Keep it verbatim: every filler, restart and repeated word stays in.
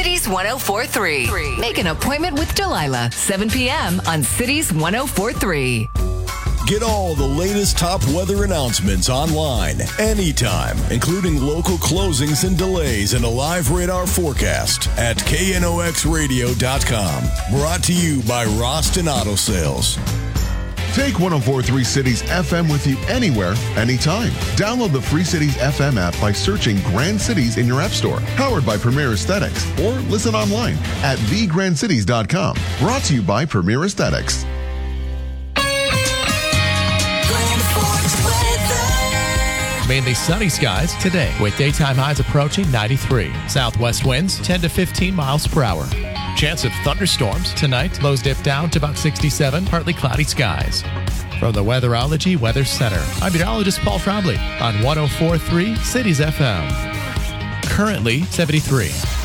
Cities one oh four three. Make an appointment with Delilah, seven p.m. on Cities one oh four three. Get all the latest top weather announcements online, anytime, including local closings and delays and a live radar forecast at K N O X radio dot com. Brought to you by Roston Auto Sales. Take one oh four point three Cities F M with you anywhere, anytime. Download the free Cities F M app by searching Grand Cities in your app store. Powered by Premier Aesthetics. Or listen online at the grand cities dot com. Brought to you by Premier Aesthetics. Mainly sunny skies today with daytime highs approaching ninety-three. Southwest winds ten to fifteen miles per hour. Chance of thunderstorms tonight. Lows dip down to about sixty-seven. Partly cloudy skies. From the Weatherology Weather Center, I'm meteorologist Paul Trombley on one oh four point three Cities F M. Currently seventy-three.